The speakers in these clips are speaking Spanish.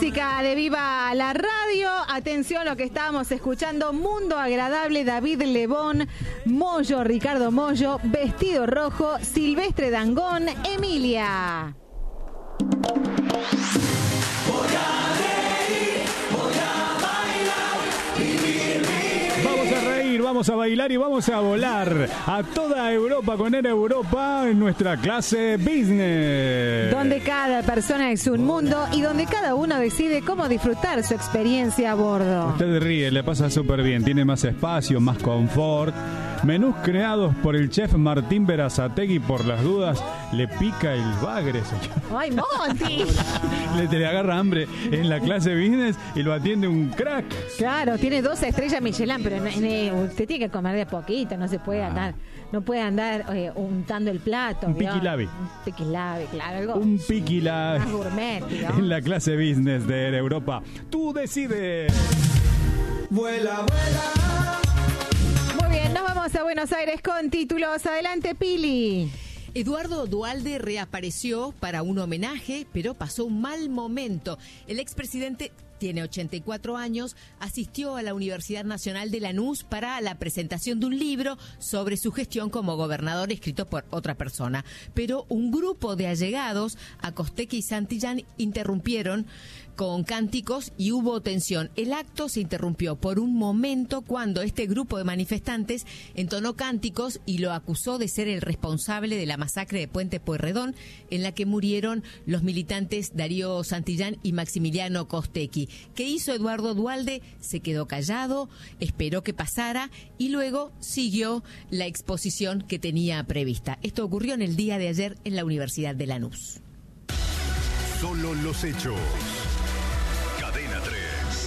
música de Viva la Radio. Atención lo que estábamos escuchando. Mundo Agradable, David Lebón, Moyo, Ricardo Moyo, Vestido Rojo, Silvestre Dangond, Emilia. Vamos a bailar y vamos a volar a toda Europa con Air Europa en nuestra clase business. Donde cada persona es un mundo y donde cada uno decide cómo disfrutar su experiencia a bordo. Usted ríe, le pasa súper bien, tiene más espacio, más confort. Menús creados por el chef Martín Berazategui. Por las dudas, le pica el bagre, señor. ¡Ay, Monty! le agarra hambre en la clase business y lo atiende un crack. Claro, tiene 2 estrellas Michelin, pero usted tiene que comer de a poquito, no se puede andar, no puede andar untando el plato. Un piquilabi. Un piquilabi, claro, algo. Un piquilabi. Más gourmet, ¿no? En la clase business de Air Europa. Tú decides. Vuela, vuela. Muy bien, nos vamos a Buenos Aires con títulos. Adelante, Pili. Eduardo Duhalde reapareció para un homenaje, pero pasó un mal momento. El expresidente tiene 84 años, asistió a la Universidad Nacional de Lanús para la presentación de un libro sobre su gestión como gobernador escrito por otra persona. Pero un grupo de allegados a Costecchi y Santillán interrumpieron con cánticos y hubo tensión. El acto se interrumpió por un momento cuando este grupo de manifestantes entonó cánticos y lo acusó de ser el responsable de la masacre de Puente Pueyrredón, en la que murieron los militantes Darío Santillán y Maximiliano Costecchi. ¿Qué hizo Eduardo Duhalde? Se quedó callado, esperó que pasara y luego siguió la exposición que tenía prevista. Esto ocurrió en el día de ayer en la Universidad de Lanús. Solo los hechos. Cadena 3.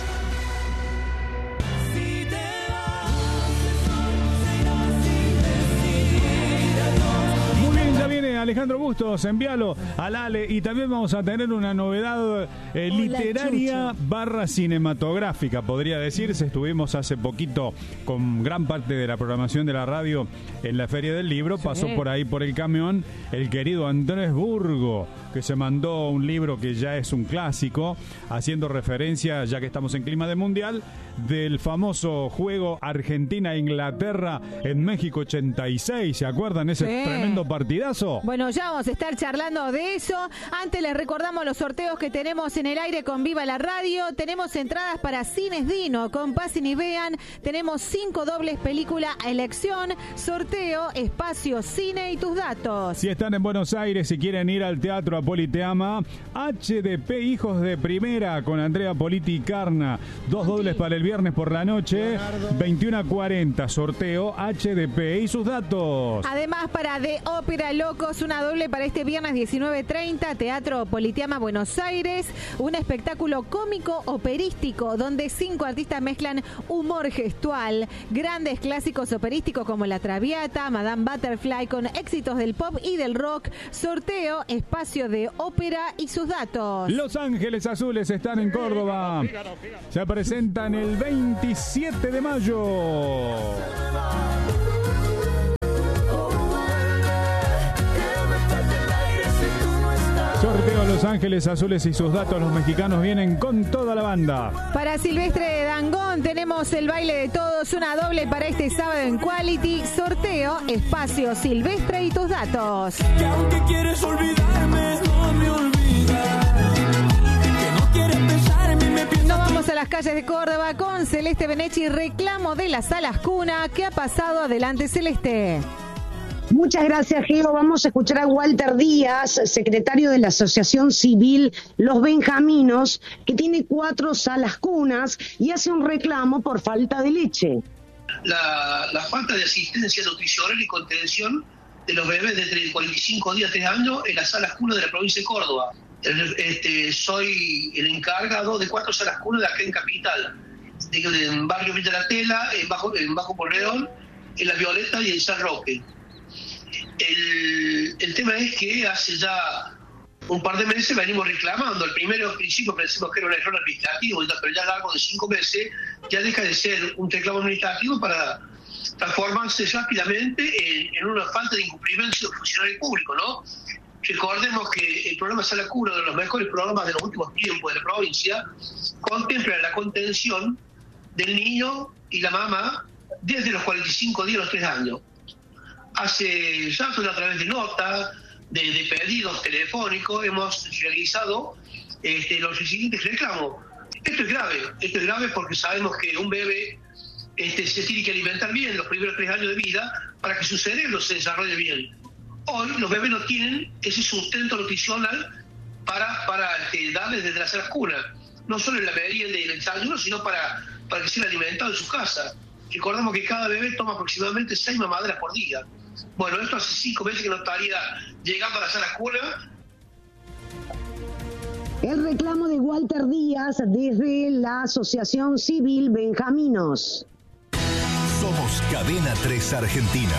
Muy bien, ya viene Alejandro Bustos, envíalo al Ale. Y también vamos a tener una novedad literaria / cinematográfica, podría decirse. Estuvimos hace poquito con gran parte de la programación de la radio en la Feria del Libro. Sí. Pasó por ahí por el camión el querido Andrés Burgo, que se mandó un libro que ya es un clásico, haciendo referencia, ya que estamos en clima de mundial, del famoso juego Argentina-Inglaterra en México 86. ¿Se acuerdan ese tremendo partidazo? Bueno, ya vamos a estar charlando de eso. Antes les recordamos los sorteos que tenemos en el aire con Viva la Radio. Tenemos entradas para Cines Dino con Pasen y Vean. Tenemos 5 dobles película a elección. Sorteo, espacio, cine y tus datos. Si están en Buenos Aires y quieren ir al Teatro Apoliteama, HDP Hijos de Primera con Andrea Politi y Carna. 2 dobles para el viernes por la noche, 21:40. Sorteo HDP y sus datos. Además, para The Ópera Locos, una doble para este viernes 19:30, Teatro Politeama, Buenos Aires. Un espectáculo cómico operístico donde 5 artistas mezclan humor gestual, grandes clásicos operísticos como La Traviata, Madame Butterfly, con éxitos del pop y del rock. Sorteo, espacio de ópera y sus datos. Los Ángeles Azules están en Córdoba. Se presentan el 27 de mayo. Sorteo Los Ángeles Azules y sus datos. Los mexicanos vienen con toda la banda. Para Silvestre Dangond tenemos el baile de todos, una doble para este sábado en Quality. Sorteo, espacio, Silvestre y tus datos. Que aunque quieres olvidarme, no me olvidas. Que no quieres pensar en mí, me piensas. Nos vamos a las calles de Córdoba con Celeste Benechi, reclamo de las Salas Cuna. ¿Qué ha pasado? Adelante, Celeste. Muchas gracias, Geo. Vamos a escuchar a Walter Díaz, secretario de la Asociación Civil Los Benjaminos, que tiene 4 salas cunas y hace un reclamo por falta de leche. La falta de asistencia nutricional y contención de los bebés de entre 45 días a 3 años en las salas cunas de la provincia de Córdoba. Soy el encargado de 4 salas cunas de acá en Capital, en Barrio Villa La Tela, en Bajo Porredón, en La Violeta y en San Roque. El tema es que hace ya un par de meses venimos reclamando. Al principio pensamos que era un error administrativo, pero ya a lo largo de 5 meses ya deja de ser un reclamo administrativo para transformarse rápidamente en una falta de incumplimiento de funcionario público, ¿no? Recordemos que el programa Sala Cuna, uno de los mejores programas de los últimos tiempos de la provincia, contempla la contención del niño y la mamá desde los 45 días a los 3 años. Hace ya a través de notas, de pedidos telefónicos, hemos realizado los siguientes reclamos. Esto es grave porque sabemos que un bebé se tiene que alimentar bien los primeros 3 años de vida para que su cerebro se desarrolle bien. Hoy los bebés no tienen ese sustento nutricional para darles desde las salas cunas, no solo en la merienda y el desayuno, sino para que sea alimentado en su casa. Recordamos que cada bebé toma aproximadamente 6 mamaderas por día. Bueno, esto hace 5 meses que no estaría llegando a la sala cuna. El reclamo de Walter Díaz desde la Asociación Civil Benjaminos. Somos Cadena 3 Argentina.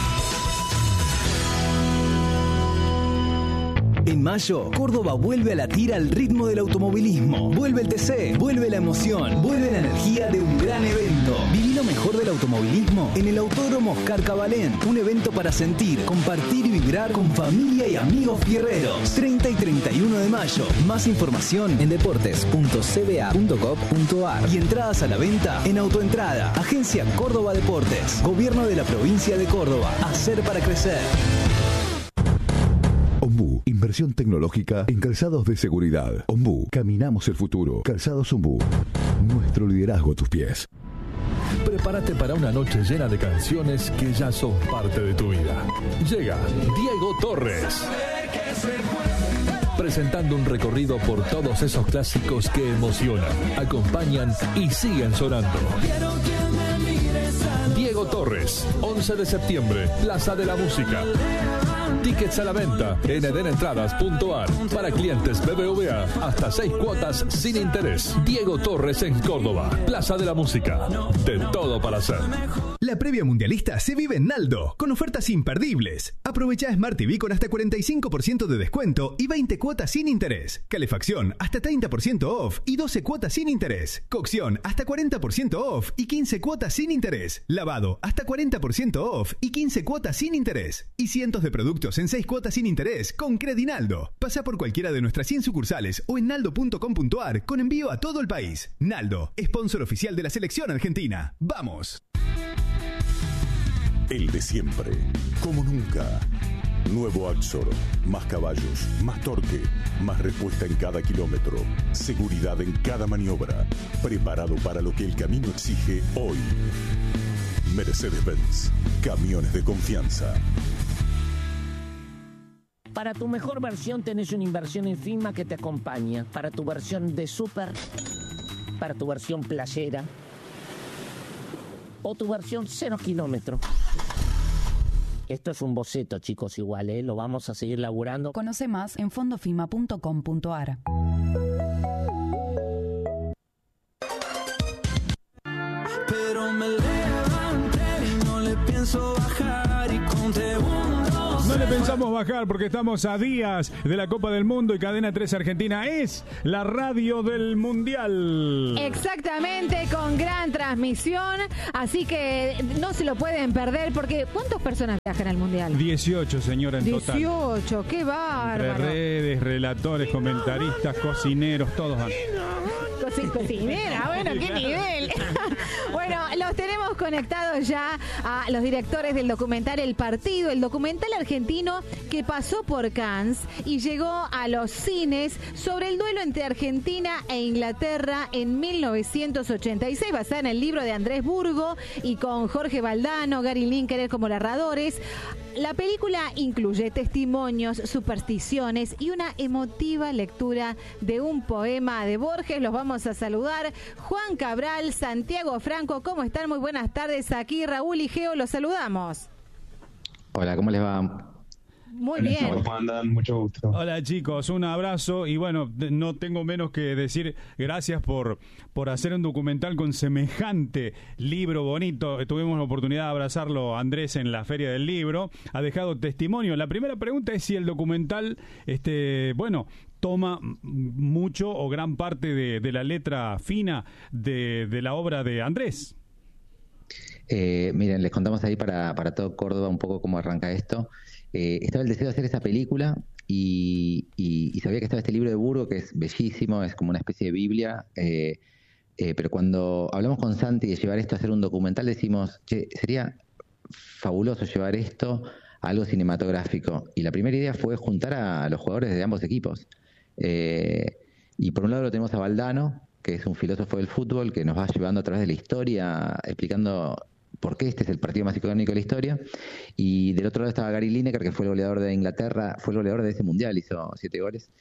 En mayo, Córdoba vuelve a latir al ritmo del automovilismo. Vuelve el TC, vuelve la emoción, vuelve la energía de un gran evento. Viví lo mejor del automovilismo en el Autódromo Oscar Cabalén. Un evento para sentir, compartir y vibrar con familia y amigos fierreros. 30 y 31 de mayo. Más información en deportes.cba.gov.ar y entradas a la venta en Autoentrada. Agencia Córdoba Deportes. Gobierno de la provincia de Córdoba. Hacer para crecer. Ombú, inversión tecnológica en calzados de seguridad. Ombú, caminamos el futuro. Calzados Ombú, nuestro liderazgo a tus pies. Prepárate para una noche llena de canciones que ya son parte de tu vida. Llega Diego Torres, presentando un recorrido por todos esos clásicos que emocionan, acompañan y siguen sonando. Diego Torres, 11 de septiembre, Plaza de la Música. Tickets a la venta en edenentradas.ar. Para clientes BBVA, hasta 6 cuotas sin interés. Diego Torres en Córdoba, Plaza de la Música. De todo para hacer. La previa mundialista se vive en Naldo, con ofertas imperdibles. Aprovecha Smart TV con hasta 45% de descuento y 20 cuotas sin interés. Calefacción hasta 30% off y 12 cuotas sin interés. Cocción hasta 40% off y 15 cuotas sin interés. Lavado hasta 40% off y 15 cuotas sin interés. Y cientos de productos en 6 cuotas sin interés con Credinaldo. Pasa por cualquiera de nuestras 100 sucursales o en naldo.com.ar con envío a todo el país. Naldo, sponsor oficial de la selección argentina. ¡Vamos! El de siempre, como nunca. Nuevo Axor, más caballos, más torque, más respuesta en cada kilómetro, seguridad en cada maniobra, preparado para lo que el camino exige hoy. Mercedes-Benz, camiones de confianza. Para tu mejor versión tenés una inversión Infima que te acompaña. Para tu versión de Super, para tu versión playera o tu versión 0 kilómetros. Esto es un boceto, chicos, igual, lo vamos a seguir laburando. Conoce más en fondofima.com.ar. Pero me levanté y no le pienso bajar y conté 1, 2, No le pensamos bajar porque estamos a días de la Copa del Mundo y Cadena 3 Argentina es la radio del Mundial. Exactamente, con gran transmisión, así que no se lo pueden perder porque ¿cuántas personas viajan al Mundial? 18, señora, en 18, total. 18, qué bárbaro. Entre redes, relatores, comentaristas, cocineros, todos van. Cocinera, bueno, qué nivel. Bueno, los tenemos conectados ya a los directores del documental El Partido, el documental argentino que pasó por Cannes y llegó a los cines sobre el duelo entre Argentina e Inglaterra en 1986, basada en el libro de Andrés Burgo y con Jorge Valdano, Gary Lineker como narradores. La película incluye testimonios, supersticiones y una emotiva lectura de un poema de Borges. Los vamos a saludar. Juan Cabral, Santiago Franco, ¿cómo están? Muy buenas tardes. Aquí Raúl y Geo, los saludamos. Hola, ¿cómo les va? Muy bien. ¿Cómo andan? Mucho gusto. Hola chicos, un abrazo y bueno, no tengo menos que decir gracias por hacer un documental con semejante libro bonito. Tuvimos la oportunidad de abrazarlo Andrés en la Feria del Libro, ha dejado testimonio. La primera pregunta es si el documental, toma mucho o gran parte de la letra fina de la obra de Andrés. Miren, les contamos ahí para todo Córdoba un poco cómo arranca esto. Estaba el deseo de hacer esta película y sabía que estaba este libro de Burgo, que es bellísimo, es como una especie de Biblia, pero cuando hablamos con Santi de llevar esto a hacer un documental, decimos, che, sería fabuloso llevar esto a algo cinematográfico. Y la primera idea fue juntar a los jugadores de ambos equipos. Y por un lado lo tenemos a Valdano, que es un filósofo del fútbol, que nos va llevando a través de la historia, explicando por qué este es el partido más icónico de la historia. Y del otro lado estaba Gary Lineker, que fue el goleador de Inglaterra, fue el goleador de ese mundial, hizo 7 goles.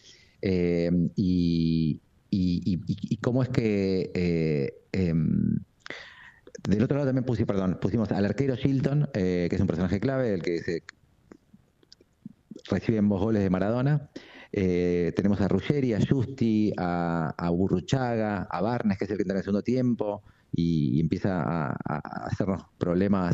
Y cómo es que... del otro lado también pusimos al arquero Shilton, que es un personaje clave, el que recibe ambos goles de Maradona. Tenemos a Ruggeri, a Justi, a Burruchaga, a Barnes, que es el que entra en el segundo tiempo y empieza a hacernos problemas,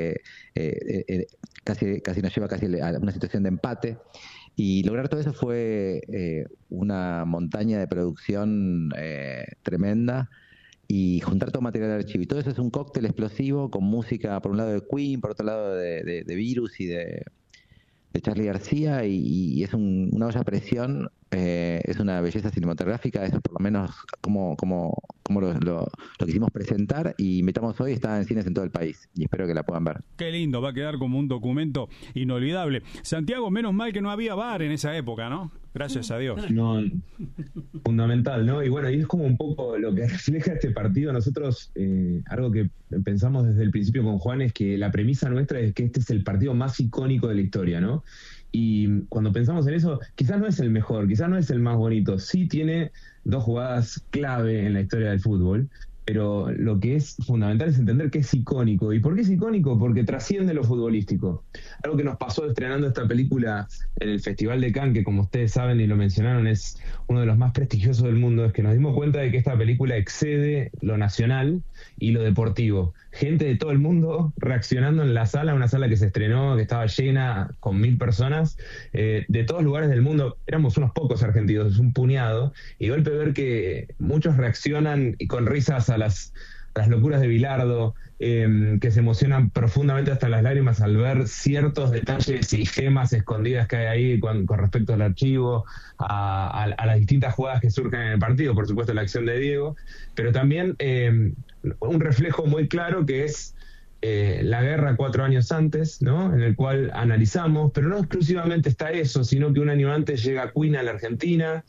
casi nos lleva a una situación de empate. Y lograr todo eso fue una montaña de producción tremenda, y juntar todo material de archivo. Y todo eso es un cóctel explosivo con música, por un lado de Queen, por otro lado de Virus y de Charly García, y es una olla a presión, es una belleza cinematográfica, eso es por lo menos como lo quisimos presentar, y Metamos Hoy está en cines en todo el país, y espero que la puedan ver. Qué lindo, va a quedar como un documento inolvidable. Santiago, menos mal que no había VAR en esa época, ¿no? Gracias a Dios. No, fundamental, ¿no? Y bueno, y es como un poco lo que refleja este partido. Nosotros, algo que pensamos desde el principio con Juan, es que la premisa nuestra es que este es el partido más icónico de la historia, ¿no? Y cuando pensamos en eso, quizás no es el mejor, quizás no es el más bonito, sí tiene 2 jugadas clave en la historia del fútbol, pero lo que es fundamental es entender que es icónico. ¿Y por qué es icónico? Porque trasciende lo futbolístico. Algo que nos pasó estrenando esta película en el Festival de Cannes, que como ustedes saben y lo mencionaron, es uno de los más prestigiosos del mundo, es que nos dimos cuenta de que esta película excede lo nacional y lo deportivo. Gente de todo el mundo reaccionando en la sala, una sala que se estrenó, que estaba llena con 1000 personas, de todos lugares del mundo. Éramos unos pocos argentinos, un puñado, y de golpe ver que muchos reaccionan y con risas a las locuras de Bilardo, que se emocionan profundamente hasta las lágrimas al ver ciertos detalles y gemas escondidas que hay ahí con respecto al archivo, a las distintas jugadas que surgen en el partido, por supuesto la acción de Diego, pero también un reflejo muy claro que es la guerra 4 años antes, ¿no? En el cual analizamos, pero no exclusivamente está eso, sino que un año antes llega Queen a la Argentina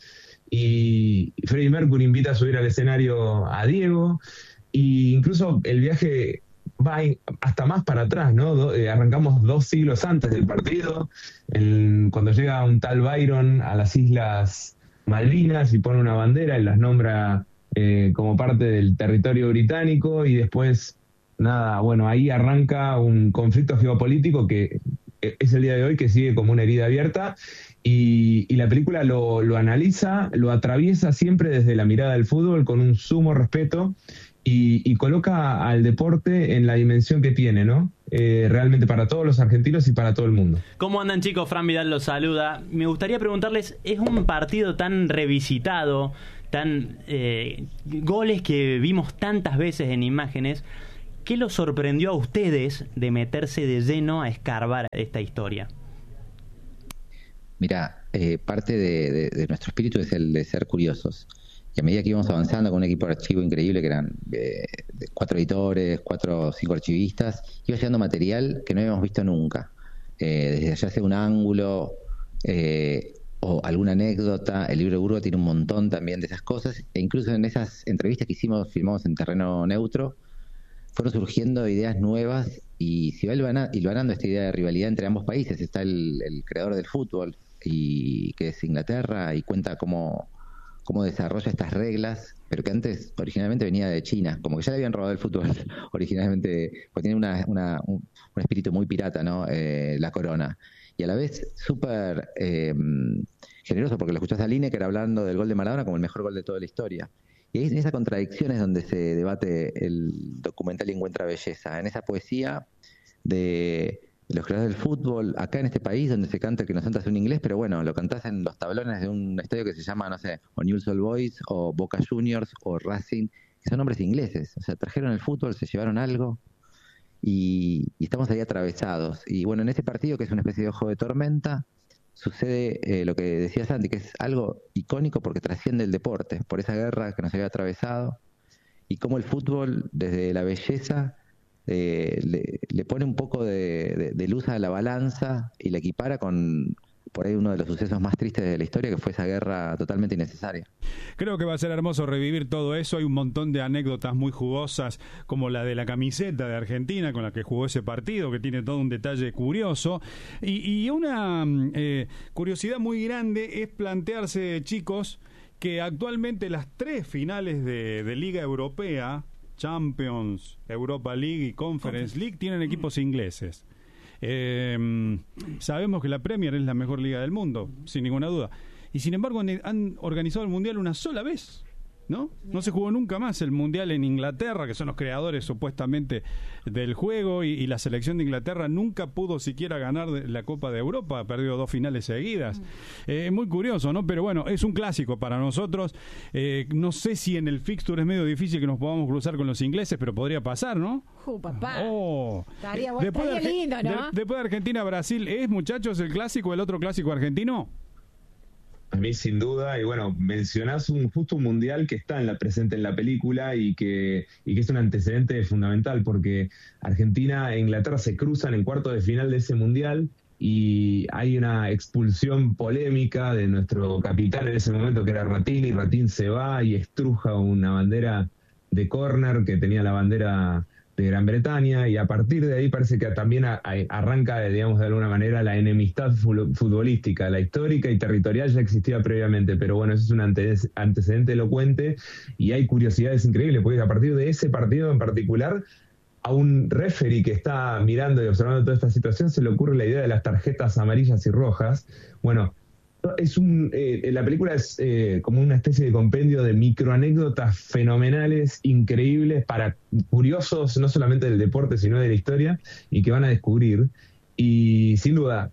y Freddie Mercury invita a subir al escenario a Diego, y incluso el viaje va hasta más para atrás, ¿no? Arrancamos 2 siglos antes del partido, cuando llega un tal Byron a las Islas Malvinas y pone una bandera y las nombra como parte del territorio británico, y después, nada, bueno, ahí arranca un conflicto geopolítico que es el día de hoy, que sigue como una herida abierta, y la película lo analiza, lo atraviesa siempre desde la mirada del fútbol con un sumo respeto, y coloca al deporte en la dimensión que tiene, ¿no? Realmente para todos los argentinos y para todo el mundo. ¿Cómo andan, chicos? Fran Vidal los saluda. Me gustaría preguntarles, ¿es un partido tan revisitado, goles que vimos tantas veces en imágenes? ¿Qué los sorprendió a ustedes de meterse de lleno a escarbar esta historia? Mira, parte de nuestro espíritu es el de ser curiosos. Y a medida que íbamos avanzando con un equipo de archivo increíble, que eran 4 editores, 4 o 5 archivistas, iba llegando material que no habíamos visto nunca. Desde ya sea un ángulo o alguna anécdota. El libro de Burgo tiene un montón también de esas cosas. E incluso en esas entrevistas que filmamos en terreno neutro, fueron surgiendo ideas nuevas, y se va hilvanando esta idea de rivalidad entre ambos países. Está el creador del fútbol, que es Inglaterra, y cuenta cómo desarrolla estas reglas, pero que antes originalmente venía de China, como que ya le habían robado el fútbol originalmente, porque tiene un espíritu muy pirata, ¿no? La corona. Y a la vez súper generoso, porque lo escuchás a Lineker hablando del gol de Maradona como el mejor gol de toda la historia. Y en esa contradicción es donde se debate el documental y encuentra belleza, en esa poesía de los creadores del fútbol, acá en este país donde se canta el que nos cantas en inglés, pero bueno, lo cantás en los tablones de un estadio que se llama, no sé, o Newell's Old Boys, o Boca Juniors, o Racing, que son nombres ingleses. O sea, trajeron el fútbol, se llevaron algo, y estamos ahí atravesados. Y bueno, en ese partido, que es una especie de ojo de tormenta, sucede lo que decía Santi, que es algo icónico porque trasciende el deporte, por esa guerra que nos había atravesado, y cómo el fútbol, desde la belleza, le pone un poco de luz a la balanza y la equipara con, por ahí, uno de los sucesos más tristes de la historia, que fue esa guerra totalmente innecesaria. Creo que va a ser hermoso revivir todo eso. Hay un montón de anécdotas muy jugosas, como la de la camiseta de Argentina con la que jugó ese partido, que tiene todo un detalle curioso. Y una curiosidad muy grande es plantearse, chicos, que actualmente las 3 finales de Liga Europea, Champions, Europa League y Conference League, tienen equipos ingleses. Sabemos que la Premier es la mejor liga del mundo, sin ninguna duda. Y sin embargo han organizado el Mundial una sola vez, ¿no? No se jugó nunca más el Mundial en Inglaterra, que son los creadores supuestamente del juego, y la selección de Inglaterra nunca pudo siquiera ganar la Copa de Europa, ha perdido 2 finales seguidas. Muy curioso, ¿no? Pero bueno, es un clásico para nosotros. No sé si en el fixture es medio difícil que nos podamos cruzar con los ingleses, pero podría pasar, ¿no? Papá. Estaría lindo, ¿no? Después de Argentina-Brasil, ¿es, muchachos, el clásico, el otro clásico argentino? A mí sin duda, y bueno, mencionás justo un mundial que está presente en la película y que es un antecedente fundamental, porque Argentina e Inglaterra se cruzan en cuartos de final de ese mundial y hay una expulsión polémica de nuestro capitán en ese momento, que era Ratín, y Ratín se va y estruja una bandera de córner que tenía la bandera de Gran Bretaña, y a partir de ahí parece que también arranca, digamos, de alguna manera la enemistad futbolística. La histórica y territorial ya existía previamente, pero bueno, eso es un antecedente elocuente, y hay curiosidades increíbles, porque a partir de ese partido en particular, a un referee que está mirando y observando toda esta situación se le ocurre la idea de las tarjetas amarillas y rojas. Bueno, la película es como una especie de compendio de microanécdotas fenomenales, increíbles, para curiosos no solamente del deporte sino de la historia, y que van a descubrir. Y sin duda,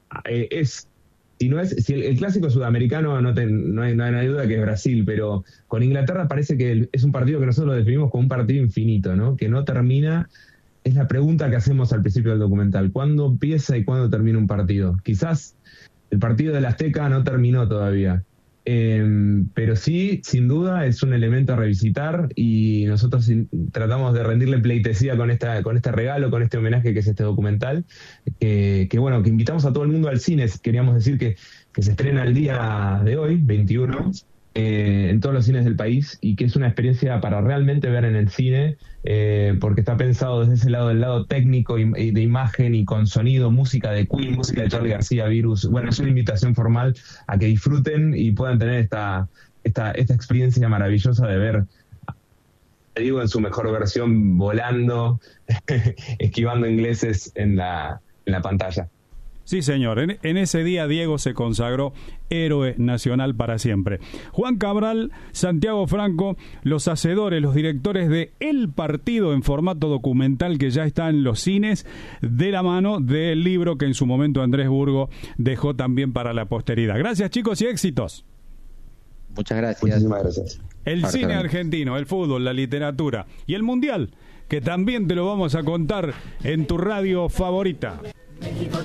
si el clásico sudamericano no hay duda que es Brasil, pero con Inglaterra parece que es un partido que nosotros lo definimos como un partido infinito, ¿no? Que no termina. Es la pregunta que hacemos al principio del documental: ¿cuándo empieza y cuándo termina un partido? Quizás el partido del Azteca no terminó todavía, pero sí, sin duda, es un elemento a revisitar, y nosotros tratamos de rendirle pleitesía con este regalo, con este homenaje que es este documental, que invitamos a todo el mundo al cine. Queríamos decir que se estrena el día de hoy, 21, en todos los cines del país, y que es una experiencia para realmente ver en el cine, porque está pensado desde ese lado, del lado técnico y de imagen y con sonido, música de Queen, música de Charly García, Virus. Bueno, es una invitación formal a que disfruten y puedan tener esta experiencia maravillosa de ver, digo, en su mejor versión, volando, esquivando ingleses en la pantalla. Sí, señor. En ese día Diego se consagró héroe nacional para siempre. Juan Cabral, Santiago Franco, los hacedores, los directores de El Partido en formato documental, que ya está en los cines, de la mano del libro que en su momento Andrés Burgo dejó también para la posteridad. Gracias, chicos, y éxitos. Muchas gracias. Muchísimas gracias. El cine argentino, el fútbol, la literatura y el mundial, que también te lo vamos a contar en tu radio favorita. México